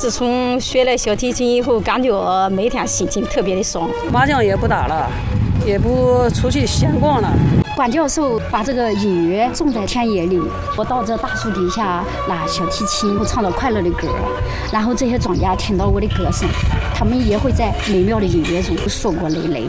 自从学了小提琴以后，感觉每天心情特别的爽。 麻将也不打了，也不出去闲逛了。 管教授把这个音乐种在田野里，我到这大树底下拿小提琴，我唱着快乐的歌，然后这些庄稼听到我的歌声，他们也会在美妙的音乐中硕果累累。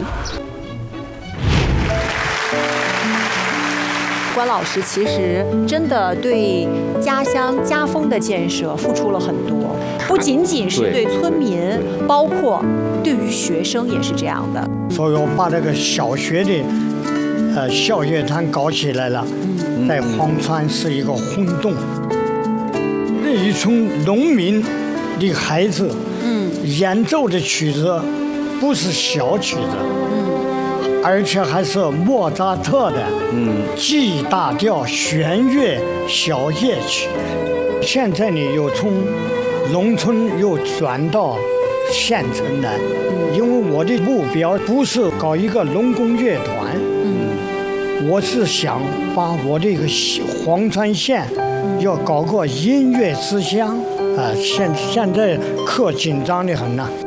关老师其实真的对家乡家风的建设付出了很多，不仅仅是对村民，包括对于学生也是这样的。 所以我把这个小学的校乐团搞起来了，在黄川是一个轰动。那一群农民的孩子，演奏的曲子不是小曲子，而且还是莫扎特的G 大调弦乐小夜曲。现在呢，又从农村又转到县城来，因为我的目标不是搞一个农工乐团，我是想把我这个黄川县要搞个音乐之乡啊！现在可紧张的很呐。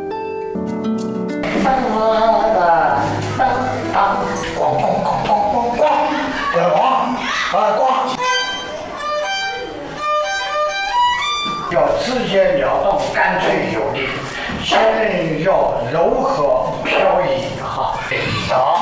要直截了当，干脆有力，先要柔和飘逸哈。